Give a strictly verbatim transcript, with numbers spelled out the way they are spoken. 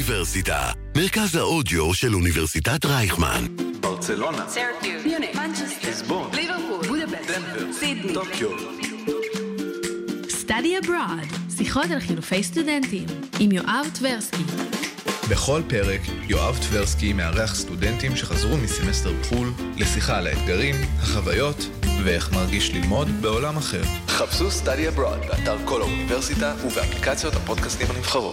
האוניברסיטה, מרכז האודיו של אוניברסיטת רייכמן. ברצלונה, סרקיוס, מיוניך, מנצ'סטר, ליסבון, ליברפול, בודפשט, דנבר, סידני, טוקיו. Study Abroad, שיחות על חילופי סטודנטים, עם יואב טברסקי. בכל פרק, יואב טברסקי מארח סטודנטים שחזרו מסמסטר בחול לשיחה על האתגרים, החוויות ואיך מרגיש ללמוד בעולם אחר. חפשו Study Abroad באתר כל האוניברסיטה ובאפליקציות הפודקאסטים הנבחרות.